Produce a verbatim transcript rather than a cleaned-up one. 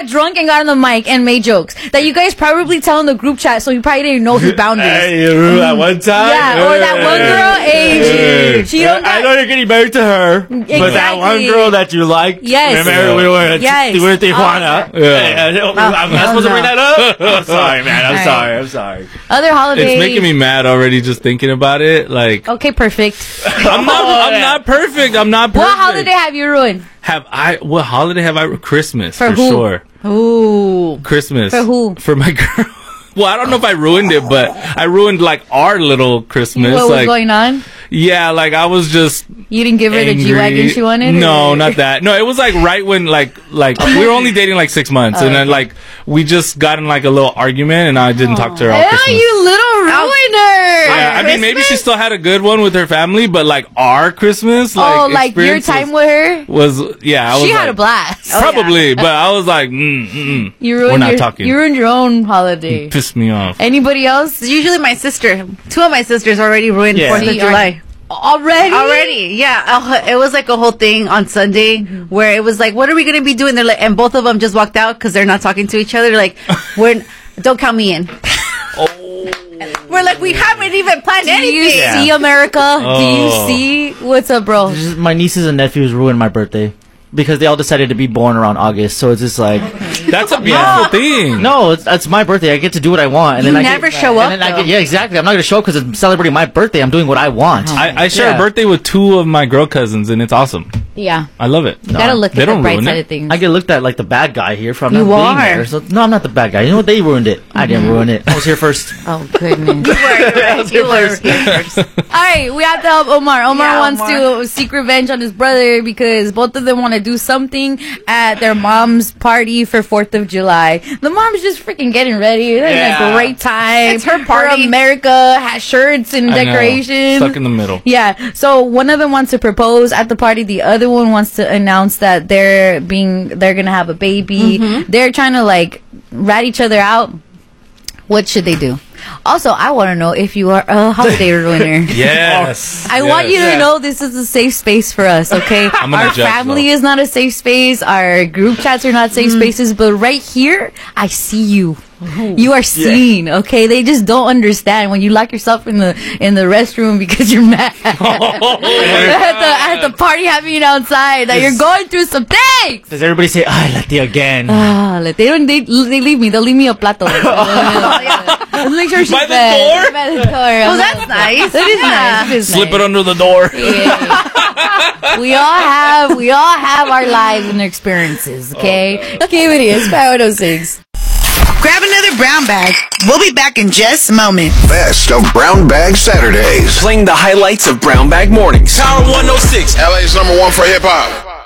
got drunk and got on the mic and made jokes that you guys probably tell in the group chat, so you probably didn't know his boundaries. Hey, you remember that one time? Yeah, or that one girl, hey, she, she don't got, I know you're getting married to her, exactly. But that one girl that you liked, yes, remember we were at yes. we were at Tijuana. Oh, yeah. Yeah. Oh, I'm not supposed no. to bring that up? I'm sorry, man. I'm All sorry. right. I'm sorry. Other holidays. It's making me mad already just thinking about it. Like, okay, perfect. I'm not. Oh, I'm yeah. not perfect. I'm not perfect. What holiday have you ruined? Have I? What holiday have I? Christmas for, for who? sure. Ooh. Christmas for who? For my girl. Well, I don't know if I ruined it, but I ruined like our little Christmas. What was like, going on? Yeah, like I was just. You didn't give her angry. the G-Wagon she wanted? No, or? not that. No, it was like right when like like we were only dating like six months, oh, and then like we just got in like a little argument, and I didn't oh. talk to her all oh, Christmas. You little ruiner! Yeah, I mean maybe she still had a good one with her family, but like our Christmas, like oh, like your time with her was yeah. I was she like, had a blast. Probably, oh, yeah. but I was like, mm, mm, you ruined we're not your, talking. You ruined your own holiday. You pissed me off. Anybody else? Usually my sister. Two of my sisters already ruined yeah. Fourth of July. Already? Already, yeah. Uh, it was like a whole thing on Sunday where it was like, what are we going to be doing? They're like, and both of them just walked out because they're not talking to each other. They're like, we're, don't count me in. Oh. We're like, we haven't even planned Do anything. Do you yeah. see, America? Oh. Do you see? What's up, bro? Just, my nieces and nephews ruined my birthday. Because they all decided to be born around August, so it's just like that's a beautiful thing. No, it's it's my birthday. I get to do what I want, and you then never I get, show up. And then I get, yeah, exactly. I'm not gonna show up because I'm celebrating my birthday. I'm doing what I want. Oh, I, I share yeah. a birthday with two of my girl cousins, and it's awesome. Yeah, I love it. You no. gotta look they at the don't bright ruin side it. of things. I get looked at like the bad guy here from you not are. being there. So no, I'm not the bad guy. You know what? They ruined it. I didn't ruin it. I was here first. Oh goodness. You were, right. You were here first. All right, we have to help Omar. Omar Yeah, wants Omar. to seek revenge on his brother because both of them want to do something at their mom's party for fourth of July. The mom's just freaking getting ready. They're having Yeah. a great time. It's her For party. America has shirts and I know. decorations. Stuck in the middle. Yeah. So one of them wants to propose at the party. The other one wants to announce that they're being they're gonna have a baby. Mm-hmm. They're trying to like rat each other out. What should they do? Also, I want to know if you are a holiday ruiner. Yes. I yes. want you to know this is a safe space for us, okay? I'm gonna Our judge, family though. is not a safe space. Our group chats are not safe spaces. But right here, I see you. You are seen, okay? They just don't understand when you lock yourself in the in the restroom because you're mad Oh, at, the, at the party happening outside that you're going through some things. Does everybody say "Ay, Lati" again? Ah, they don't. They, they leave me. They'll leave me a plato. Let's make sure she's By the fed. door? By the door. Oh, that's nice. That is Yeah. nice. That is Slip nice. it under the door. Yeah. we all have we all have our lives and experiences, okay? Okay, it is five oh six. Grab another brown bag. We'll be back in just a moment. Best of Brown Bag Saturdays. Playing the highlights of Brown Bag Mornings. Power one oh six. L A's number one for hip hop.